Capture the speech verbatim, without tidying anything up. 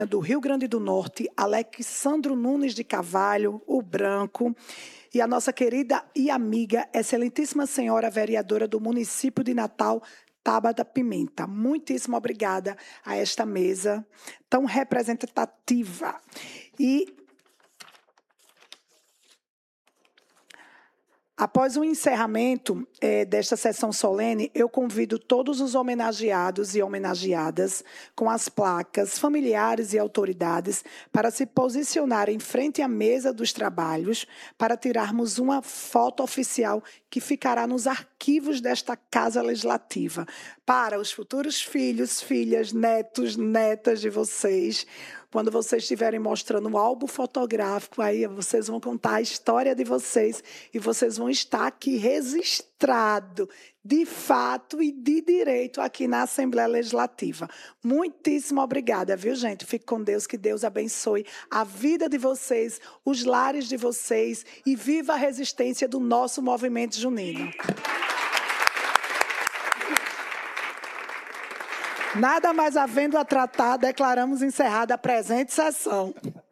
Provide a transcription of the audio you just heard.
do Rio Grande do Norte, Alexandro Nunes de Carvalho, o Branco, e a nossa querida e amiga, excelentíssima senhora vereadora do município de Natal, Tabata Pimenta. Muitíssimo obrigada a esta mesa tão representativa. E após o encerramento eh, desta sessão solene, eu convido todos os homenageados e homenageadas com as placas, familiares e autoridades para se posicionarem em frente à mesa dos trabalhos para tirarmos uma foto oficial que ficará nos arquivos desta Casa Legislativa para os futuros filhos, filhas, netos, netas de vocês. Quando vocês estiverem mostrando um álbum fotográfico, aí vocês vão contar a história de vocês e vocês vão estar aqui registrado de fato e de direito aqui na Assembleia Legislativa. Muitíssimo obrigada, viu, gente? Fique com Deus, que Deus abençoe a vida de vocês, os lares de vocês e viva a resistência do nosso movimento junino. Nada mais havendo a tratar, declaramos encerrada a presente sessão.